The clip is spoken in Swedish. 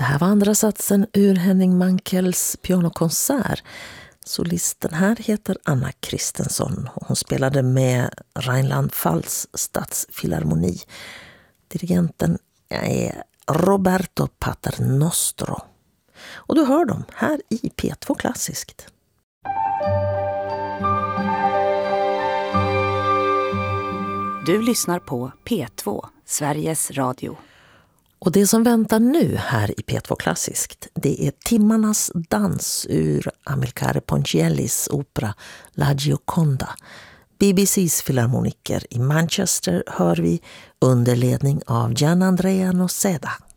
Det här var andra satsen ur Henning Mankells pianokonsert. Solisten här heter Anna Kristensson och hon spelade med Rheinland-Pfalz stadsfilharmoni. Dirigenten är Roberto Paternostro. Och du hör dem här i P2 Klassiskt. Du lyssnar på P2, Sveriges Radio. Och det som väntar nu här i P2 Klassiskt, det är timmarnas dans ur Amilcare Ponchiellis opera La Gioconda. BBCs filharmoniker i Manchester hör vi under ledning av Gian Andrea Noceda.